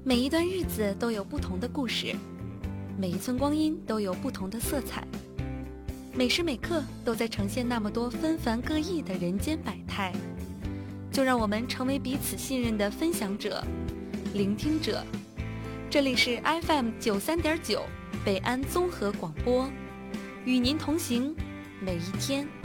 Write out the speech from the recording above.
每一段日子都有不同的故事，每一寸光阴都有不同的色彩，每时每刻都在呈现那么多纷繁各异的人间百态。就让我们成为彼此信任的分享者、聆听者。这里是 FM 93.9北安综合广播，与您同行每一天。